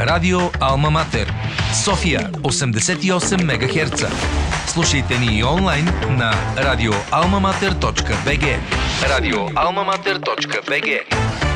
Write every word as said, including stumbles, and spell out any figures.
Радио Алма Матер, София осемдесет и осем мегахерца. Слушайте ни и онлайн на радио алма матер точка би джи. радио алма матер точка би джи